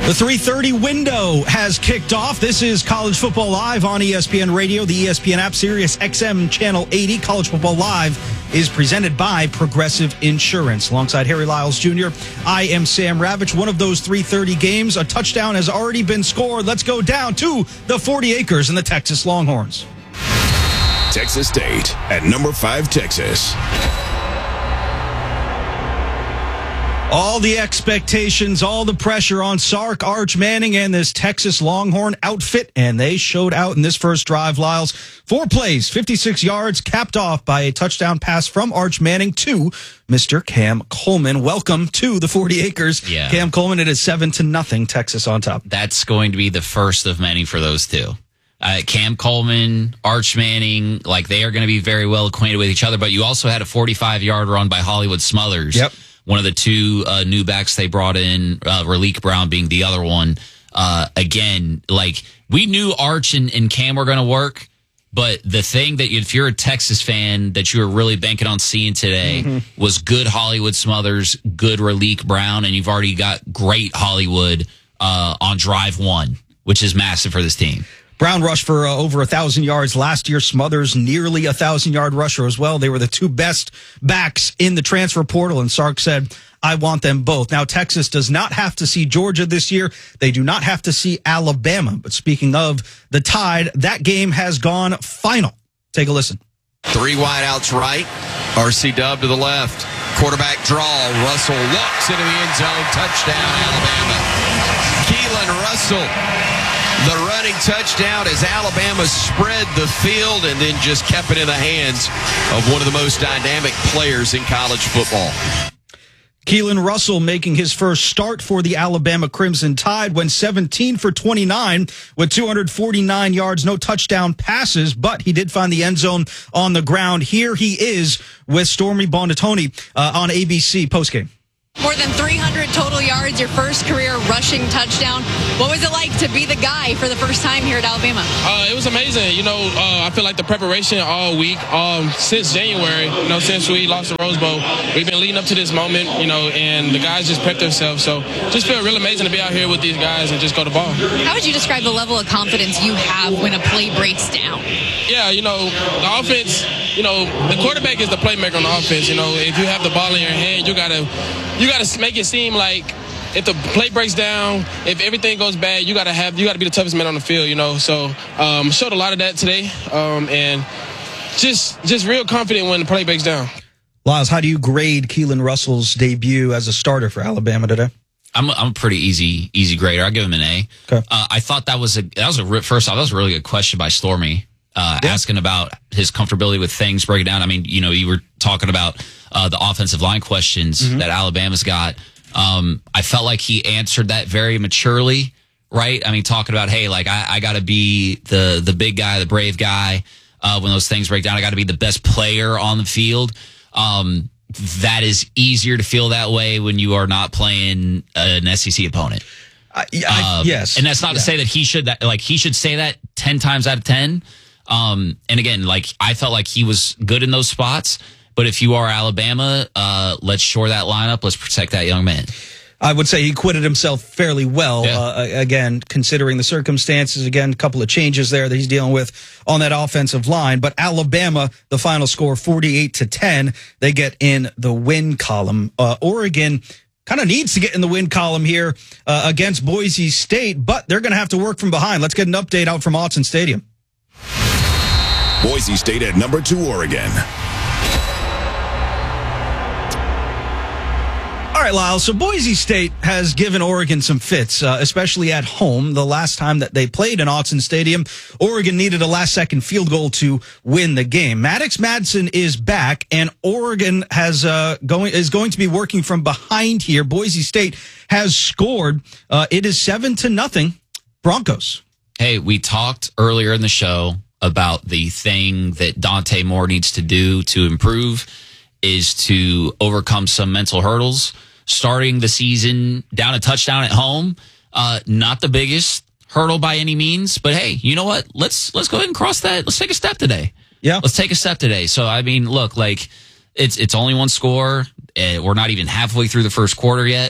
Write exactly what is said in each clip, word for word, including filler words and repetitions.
The three thirty window has kicked off. This is College Football Live on E S P N Radio, the E S P N app, Sirius X M Channel eighty. College Football Live is presented by Progressive Insurance. Alongside Harry Lyles Junior, I am Sam Ravitch. One of those three thirty games, a touchdown has already been scored. Let's go down to the forty acres and the Texas Longhorns. Texas State at number five, Texas. All the expectations, all the pressure on Sark, Arch Manning, and this Texas Longhorn outfit, and they showed out in this first drive, Lyles. Four plays, fifty-six yards, capped off by a touchdown pass from Arch Manning to Mister Cam Coleman. Welcome to the forty acres. Yeah. Cam Coleman, it is seven to nothing, Texas on top. That's going to be the first of many for those two. Uh, Cam Coleman, Arch Manning, like they are going to be very well acquainted with each other, but you also had a forty-five yard run by Hollywood Smothers. Yep. One of the two uh, new backs they brought in, uh, Raleek Brown being the other one. Uh, again, like we knew Arch and, and Cam were going to work, but the thing that if you're a Texas fan that you were really banking on seeing today mm-hmm. was good Hollywood Smothers, good Raleek Brown, and you've already got great Hollywood uh, on drive one, which is massive for this team. Brown rushed for uh, over one thousand yards last year. Smothers nearly a one thousand yard rusher as well. They were the two best backs in the transfer portal, and Sark said, I want them both. Now, Texas does not have to see Georgia this year. They do not have to see Alabama. But speaking of the Tide, that game has gone final. Take a listen. Three wideouts right, R C Dub to the left. Quarterback draw, Russell walks into the end zone, touchdown, Alabama. Keelan Russell. The running touchdown as Alabama spread the field and then just kept it in the hands of one of the most dynamic players in college football. Keelan Russell making his first start for the Alabama Crimson Tide, went seventeen for twenty-nine with two hundred forty-nine yards, no touchdown passes, but he did find the end zone on the ground. Here he is with Stormy Buonantony uh, on A B C postgame. More than three hundred total yards, your first career rushing touchdown. What was it like to be the guy for the first time here at Alabama? Uh, it was amazing. You know, uh, I feel like the preparation all week, um, since January, you know, since we lost the Rose Bowl, we've been leading up to this moment, you know, and the guys just prepped themselves. So just feel real amazing to be out here with these guys and just go to ball. How would you describe the level of confidence you have when a play breaks down? Yeah, you know, the offense, you know, the quarterback is the playmaker on the offense. You know, if you have the ball in your hand, you got to you got to make it seem like if the play breaks down, if everything goes bad, you got to have you got to be the toughest man on the field, you know. So um, showed a lot of that today, um, and just just real confident when the play breaks down. Lyles, how do you grade Keelan Russell's debut as a starter for Alabama today? I'm a, I'm a pretty easy easy grader. I give him an A. Okay. Uh, I thought that was a that was a first off that was a really good question by Stormy. Uh, yeah. Asking about his comfortability with things breaking down. I mean, you know, you were talking about uh, the offensive line questions mm-hmm. that Alabama's got. Um, I felt like he answered that very maturely, right? I mean, talking about, hey, like I, I got to be the the big guy, the brave guy. Uh, when those things break down, I got to be the best player on the field. Um, that is easier to feel that way when you are not playing an S E C opponent. Uh, I, um, yes, and that's not yeah. to say that he should that like he should say that ten times out of ten. Um, and again, like I felt like he was good in those spots, but if you are Alabama, uh, let's shore that lineup. Let's protect that young man. I would say he acquitted himself fairly well. Yeah. Uh, again, considering the circumstances, again, a couple of changes there that he's dealing with on that offensive line. But Alabama, the final score forty-eight to ten, they get in the win column. Uh, Oregon kind of needs to get in the win column here uh, against Boise State, but they're going to have to work from behind. Let's get an update out from Autzen Stadium. Boise State at number two, Oregon. All right, Lyles. So Boise State has given Oregon some fits, uh, especially at home. The last time that they played in Autzen Stadium, Oregon needed a last-second field goal to win the game. Maddox Madsen is back, and Oregon has uh, going is going to be working from behind here. Boise State has scored. Uh, it is seven to nothing. Broncos. Hey, we talked earlier in the show about the thing that Dante Moore needs to do to improve is to overcome some mental hurdles. Starting the season down a touchdown at home, uh, not the biggest hurdle by any means, but hey, you know what? Let's let's go ahead and cross that. Let's take a step today. Yeah, let's take a step today. So I mean, look, like it's it's only one score. Uh, we're not even halfway through the first quarter yet.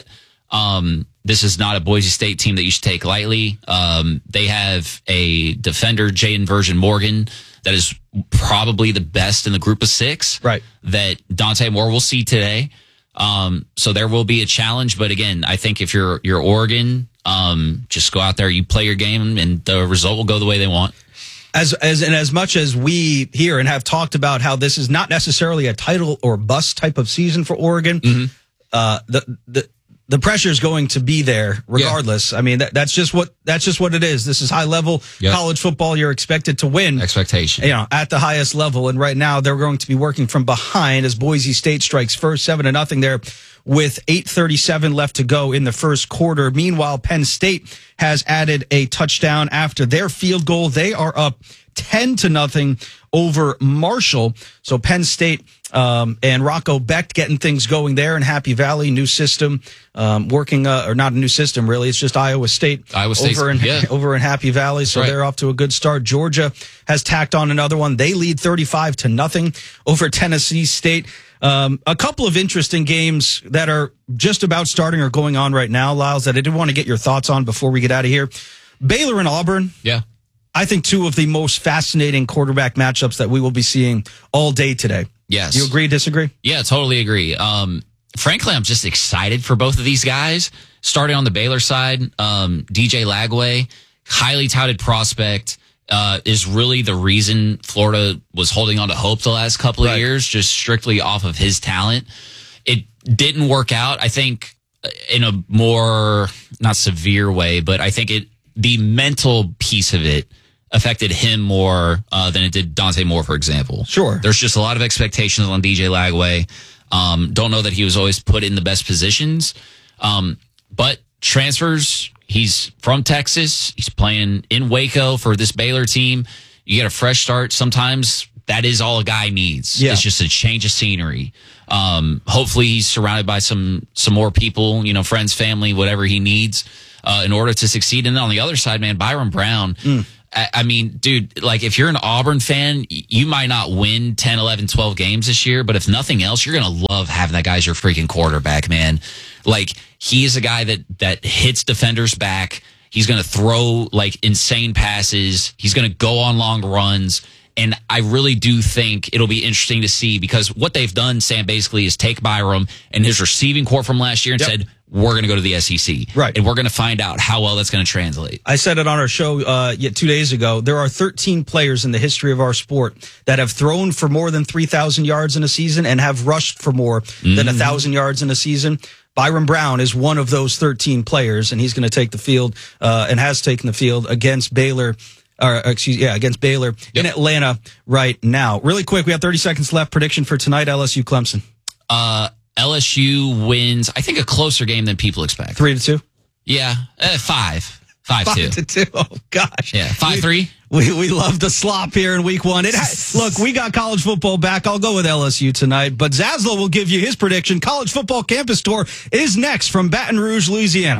Um, this is not a Boise State team that you should take lightly. Um, they have a defender, Jaden Virgin Morgan, that is probably the best in the group of six. Right. That Dante Moore will see today. Um, so there will be a challenge, but again, I think if you're you're Oregon, um, just go out there, you play your game, and the result will go the way they want. As as and as much as we here and have talked about how this is not necessarily a title or bust type of season for Oregon, mm-hmm. uh, the the the pressure is going to be there regardless. Yeah. I mean, that, that's just what that's just what it is. This is high level yep. college football. You're expected to win. Expectation, you know, at the highest level. And right now, they're going to be working from behind as Boise State strikes first, seven to nothing there, with eight thirty-seven left to go in the first quarter. Meanwhile, Penn State has added a touchdown after their field goal. They are up ten to nothing over Marshall. So Penn State um, and Rocco Becht getting things going there in Happy Valley. New system um, working, uh, or not a new system really. It's just Iowa State, Iowa State over in yeah. over in Happy Valley. So right. they're off to a good start. Georgia has tacked on another one. They lead thirty-five to nothing over Tennessee State. Um, a couple of interesting games that are just about starting or going on right now, Lyles, that I did want to get your thoughts on before we get out of here. Baylor and Auburn. Yeah. I think two of the most fascinating quarterback matchups that we will be seeing all day today. Yes. You agree, disagree? Yeah, totally agree. Um, frankly, I'm just excited for both of these guys. Starting on the Baylor side, um, D J Lagway, highly touted prospect, uh, is really the reason Florida was holding on to hope the last couple of right. years, just strictly off of his talent. It didn't work out, I think, in a more, not severe way, but I think it the mental piece of it affected him more uh, than it did Dante Moore, for example. Sure. There's just a lot of expectations on D J Lagway. Um, don't know that he was always put in the best positions. Um, but transfers, he's from Texas. He's playing in Waco for this Baylor team. You get a fresh start. Sometimes that is all a guy needs. Yeah. It's just a change of scenery. Um, hopefully he's surrounded by some, some more people, you know, friends, family, whatever he needs uh, in order to succeed. And then on the other side, man, Byron Brown, mm. I mean, dude, like if you're an Auburn fan, you might not win ten, eleven, twelve games this year, but if nothing else, you're going to love having that guy as your freaking quarterback, man. Like he is a guy that, that hits defenders back. He's going to throw like insane passes. He's going to go on long runs. And I really do think it'll be interesting to see because what they've done, Sam, basically is take Byram and his receiving core from last year and yep. said, we're going to go to the S E C. Right. And we're going to find out how well that's going to translate. I said it on our show uh, yet two days ago. There are thirteen players in the history of our sport that have thrown for more than three thousand yards in a season and have rushed for more mm-hmm. than one thousand yards in a season. Byron Brown is one of those thirteen players, and he's going to take the field uh, and has taken the field against Baylor. Or, excuse yeah, against Baylor yep. in Atlanta right now. Really quick, we have thirty seconds left. Prediction for tonight, L S U Clemson. Uh, L S U wins, I think, a closer game than people expect. Three to two? Yeah, uh, five. Five, five two. to two. Oh, gosh. Yeah, five, we, three. We we love the slop here in week one. It ha- Look, we got college football back. I'll go with L S U tonight, but Zaslow will give you his prediction. College Football Campus Tour is next from Baton Rouge, Louisiana.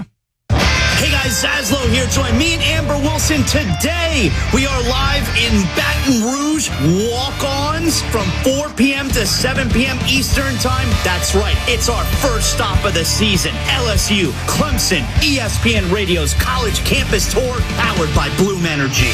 Hey guys, Zaslow here. Join me and Amber Wilson today. We are live in Baton Rouge, walk-ons from four p.m. to seven p.m. Eastern time. That's right. It's our first stop of the season. L S U, Clemson, E S P N Radio's College Campus Tour, powered by Bloom Energy.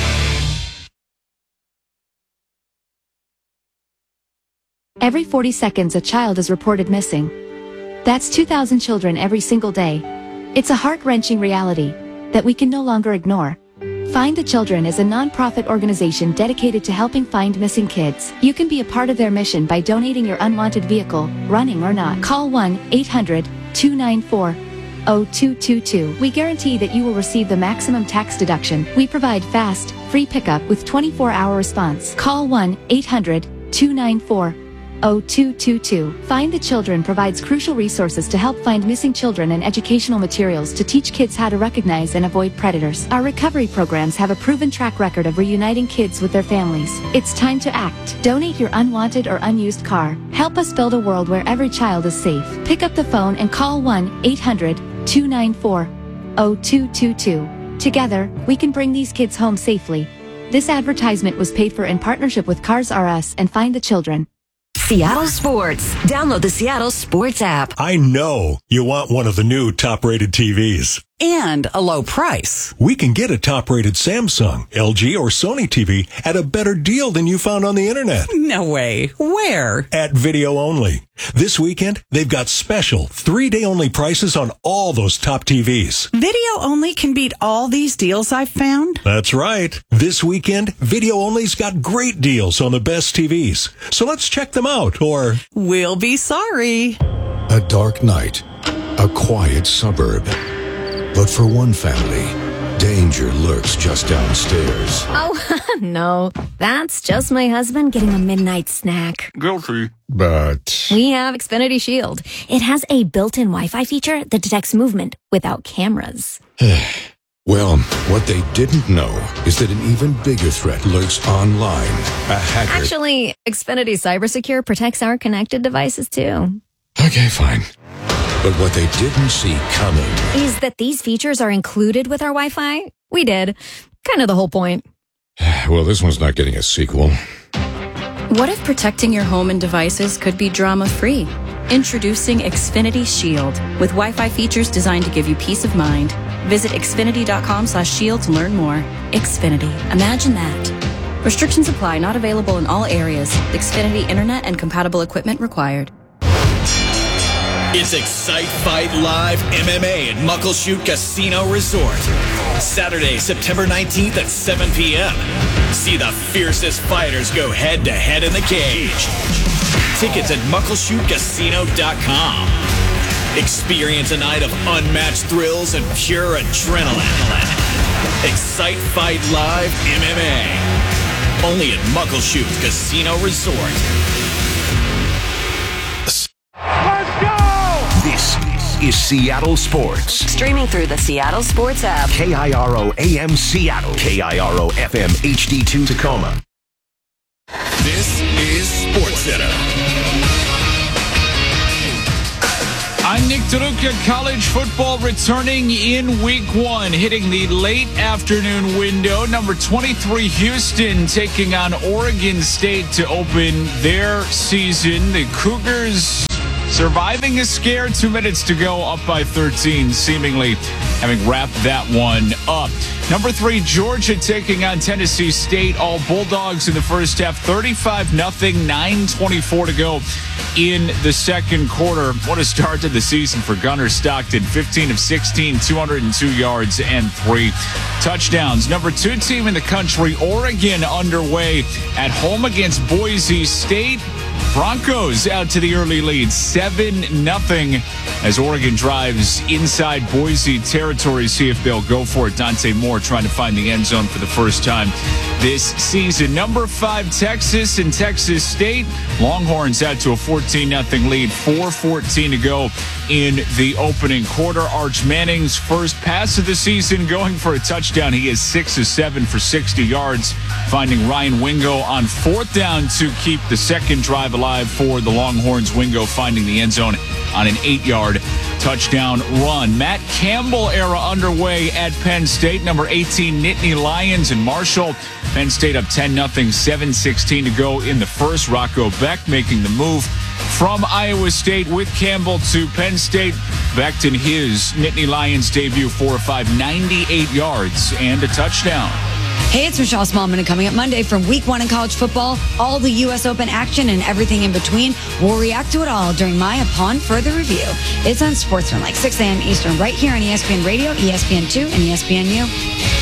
Every forty seconds, a child is reported missing. That's two thousand children every single day. It's a heart-wrenching reality that we can no longer ignore. Find the Children is a non-profit organization dedicated to helping find missing kids. You can be a part of their mission by donating your unwanted vehicle, running or not. Call one eight hundred two nine four zero two two two. We guarantee that you will receive the maximum tax deduction. We provide fast, free pickup with twenty-four hour response. Call one eight hundred two nine four zero two two two. Find the Children provides crucial resources to help find missing children and educational materials to teach kids how to recognize and avoid predators. Our recovery programs have a proven track record of reuniting kids with their families. It's time to act. Donate your unwanted or unused car. Help us build a world where every child is safe. Pick up the phone and call one eight hundred two nine four zero two two two. Together, we can bring these kids home safely. This advertisement was paid for in partnership with Cars R Us and Find the Children. Seattle Sports. Download the Seattle Sports app. I know you want one of the new top-rated T Vs. And a low price. We can get a top-rated Samsung, L G, or Sony T V at a better deal than you found on the internet. No way. Where? At Video Only. This weekend, they've got special three-day only prices on all those top T Vs. Video Only can beat all these deals I've found? That's right. This weekend, Video Only's got great deals on the best T Vs. So let's check them out, or... We'll be sorry. A dark night. A quiet suburb. But for one family, danger lurks just downstairs. Oh, no. That's just my husband getting a midnight snack. Guilty. But... We have Xfinity Shield. It has a built-in Wi-Fi feature that detects movement without cameras. Well, what they didn't know is that an even bigger threat lurks online. A hacker... Actually, Xfinity CyberSecure protects our connected devices, too. Okay, fine. But what they didn't see coming is that these features are included with our Wi-Fi. We did. Kind of the whole point. Well, this one's not getting a sequel. What if protecting your home and devices could be drama-free? Introducing Xfinity Shield with Wi-Fi features designed to give you peace of mind. Visit xfinity.com slash shield to learn more. Xfinity. Imagine that. Restrictions apply. Not available in all areas. Xfinity Internet and compatible equipment required. It's Excite Fight Live M M A at Muckleshoot Casino Resort. Saturday, September nineteenth at seven p.m. See the fiercest fighters go head-to-head in the cage. Tickets at muckleshoot casino dot com. Experience a night of unmatched thrills and pure adrenaline. Excite Fight Live M M A. Only at Muckleshoot Casino Resort. This is Seattle Sports. Streaming through the Seattle Sports app. K I R O A M Seattle. K I R O F M H D two Tacoma. This is SportsCenter. I'm Nick DeLuca. College football returning in week one, hitting the late afternoon window. Number twenty-three, Houston, taking on Oregon State to open their season. The Cougars surviving a scare, two minutes to go, up by thirteen, seemingly having wrapped that one up. Number three, Georgia taking on Tennessee State. All Bulldogs in the first half, thirty-five nothing, nine twenty-four to go in the second quarter. What a start to the season for Gunnar Stockton. fifteen of sixteen, two hundred two yards and three touchdowns. Number two team in the country, Oregon, underway at home against Boise State. Broncos out to the early lead, seven nothing, as Oregon drives inside Boise territory. See if they'll go for it. Dante Moore trying to find the end zone for the first time this season. Number five, Texas and Texas State. Longhorns out to a fourteen nothing lead, four fourteen to go in the opening quarter. Arch Manning's first pass of the season, going for a touchdown. He is six of seven for sixty yards, finding Ryan Wingo on fourth down to keep the second drive alive for the Longhorns. Wingo finding the end zone on an eight-yard touchdown run. Matt Campbell era underway at Penn State. Number eighteen, Nittany Lions and Marshall. Penn State up ten nothing, seven sixteen to go in the first. Rocco Beck making the move from Iowa State with Campbell to Penn State. Beck in his Nittany Lions debut, four of five, ninety-eight yards and a touchdown. Hey, it's Michelle Smallman, and coming up Monday from week one in college football, all the U S Open action and everything in between. We'll react to it all during my Upon Further Review. It's on SportsCenter, like six a.m. Eastern, right here on E S P N Radio, E S P N two, and E S P N U.